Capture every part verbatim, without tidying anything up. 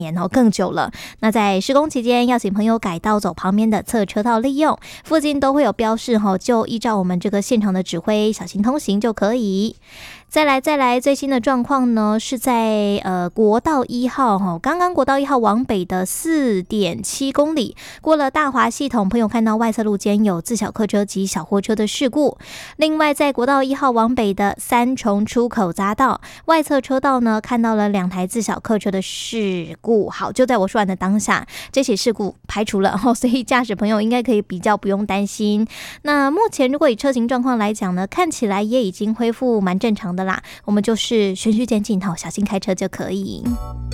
年哦更久了。那在施工期间要请朋友改道走旁边的侧车道利用，附近都会有标示哦，就依照我们这个现场的指挥小心通行就可以。再来再来，最新的状况呢是在呃国道一号哈，刚刚国道一号往北的 四点七公里，过了大华系统，朋友看到外侧路肩有自小客车及小货车的事故。另外在国道一号往北的三重出口匝道外侧车道呢，看到了两台自小客车的事故。好，就在我说完的当下，这起事故排除了哦，所以驾驶朋友应该可以比较不用担心。那目前如果以车型状况来讲呢，看起来也已经恢复蛮正常的啦，我们就是循序渐进，好，小心开车就可以。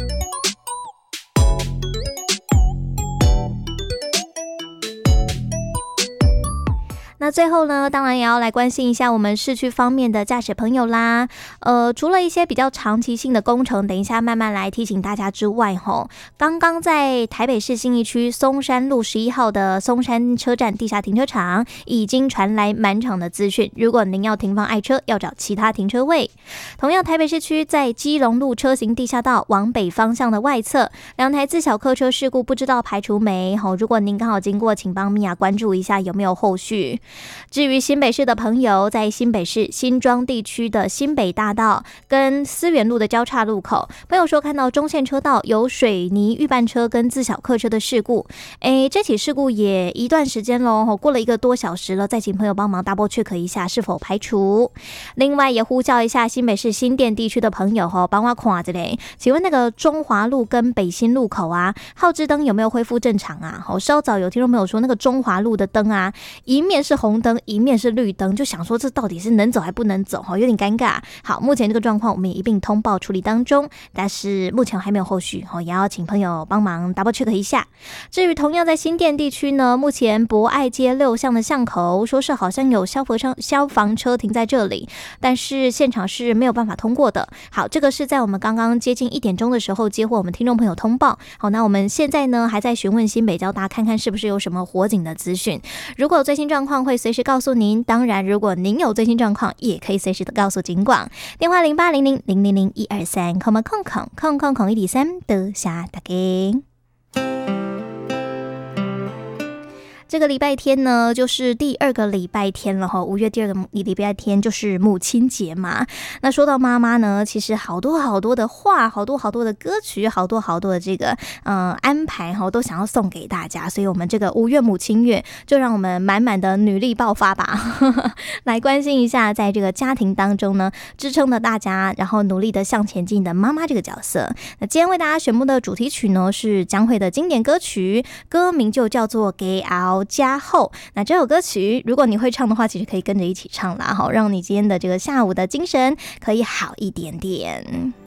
那最后呢，当然也要来关心一下我们市区方面的驾驶朋友啦。呃，除了一些比较长期性的工程，等一下慢慢来提醒大家之外，吼，刚刚在台北市信义区松山路十一号的松山车站地下停车场已经传来满场的资讯，如果您要停放爱车，要找其他停车位。同样，台北市区在基隆路车行地下道往北方向的外侧，两台自小客车事故不知道排除没？吼，如果您刚好经过，请帮米娅关注一下有没有后续。至于新北市的朋友，在新北市新庄地区的新北大道跟思源路的交叉路口，朋友说看到中线车道有水泥预拌车跟自小客车的事故。诶，这起事故也一段时间咯，过了一个多小时了，再请朋友帮忙 double check 一下是否排除。另外也呼叫一下新北市新店地区的朋友，帮我看这里，请问那个中华路跟北新路口啊，号志灯有没有恢复正常啊？稍早有听众朋友说那个中华路的灯啊，一面是红灯，一面是绿灯，就想说这到底是能走还不能走，有点尴尬。好，目前这个状况我们也一并通报处理当中，但是目前还没有后续，也要请朋友帮忙 double check 一下。至于同样在新店地区呢，目前博爱街六巷的巷口说是好像有消防车消防车停在这里，但是现场是没有办法通过的。好，这个是在我们刚刚接近一点钟的时候接获我们听众朋友通报。好，那我们现在呢还在询问新北交大，看看是不是有什么火警的资讯，如果有最新状况会随时告诉您，当然如果您有最新状况也可以随时的告诉警广，电话零八零零零零零一二三空空空空空空一点三的下大家。这个礼拜天呢，就是第二个礼拜天了哈，五月第二个礼拜天就是母亲节嘛。那说到妈妈呢，其实好多好多的话，好多好多的歌曲，好多好多的这个嗯、呃、安排哈，都想要送给大家。所以我们这个五月母亲月，就让我们满满的女力爆发吧，来关心一下，在这个家庭当中呢，支撑着大家，然后努力的向前进的妈妈这个角色。那今天为大家选播的主题曲呢，是江蕙的经典歌曲，歌名就叫做《给熬加厚》。那这首歌曲，如果你会唱的话，其实可以跟着一起唱啦，好，让你今天的这个下午的精神可以好一点点。